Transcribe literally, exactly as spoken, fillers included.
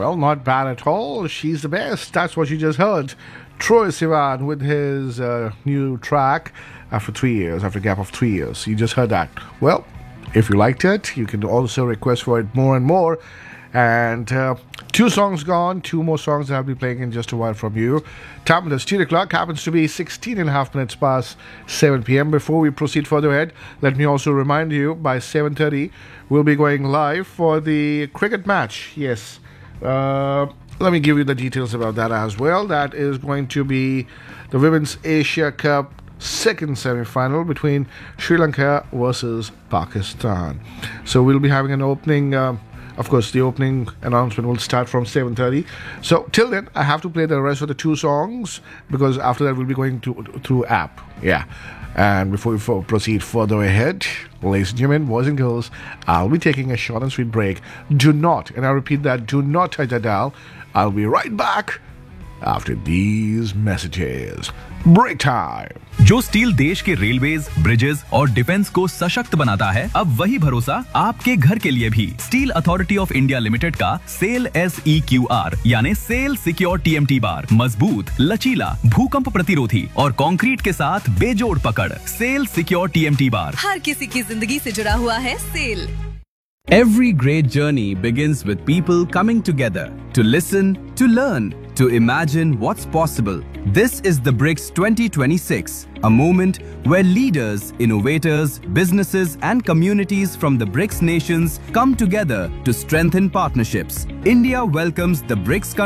Well, not bad at all. She's the best. That's what you just heard. Troye Sivan with his uh, new track after three years, after a gap of three years. You just heard that. Well, if you liked it, you can also request for it more and more. And uh, two songs gone, two more songs that I'll be playing in just a while from you. Time the studio clock happens to be sixteen and a half minutes past seven p.m. Before we proceed further ahead, let me also remind you, by seven thirty, we'll be going live for the cricket match. Yes. Uh, let me give you the details about that as well. That is going to be the Women's Asia Cup second semi-final between Sri Lanka versus Pakistan. So we'll be having an opening... Uh, Of course, the opening announcement will start from seven thirty. So till then, I have to play the rest of the two songs because after that we'll be going to through app. Yeah. And before we fo- proceed further ahead, ladies and gentlemen, boys and girls, I'll be taking a short and sweet break. Do not, and I repeat that, do not touch that dial. I'll be right back after these messages. Break time. जो steel देश के railways, bridges और defence को सशक्त बनाता है, अब वही भरोसा आपके घर के लिए भी। Steel authority of India limited का cell S E Q R यानी cell secure T M T bar मजबूत, लचीला, भूकंप प्रतिरोधी और कंक्रीट के साथ बेजोड़ पकड़। Cell secure T M T bar हर किसी की जिंदगी से जुड़ा हुआ है। Cell. Every great journey begins with people coming together to listen, to learn, to imagine what's possible. This is the BRICS twenty twenty-six, a moment where leaders, innovators, businesses and communities from the BRICS nations come together to strengthen partnerships. India welcomes the BRICS countries